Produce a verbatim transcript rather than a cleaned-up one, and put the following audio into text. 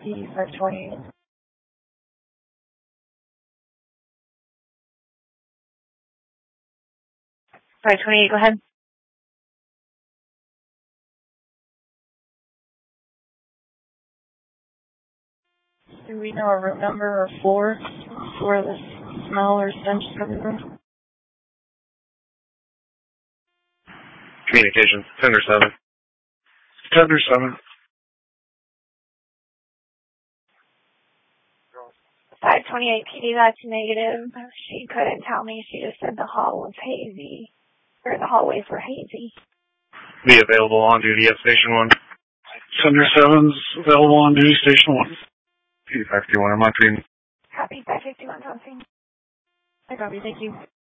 P five twenty. five twenty-eight, go ahead. Do we know a room number or floor where the smell or stench is coming from? Communications, Tender seven. Tender seven. five twenty-eight P D, that's negative. She couldn't tell me. She just said the hall was hazy. Or the hallways were hazy. Be available on duty at Station one. Tender seven's available on duty, Station one. P five two one, I'm not treating. Copy, five fifty-one, something. I copy, thank you.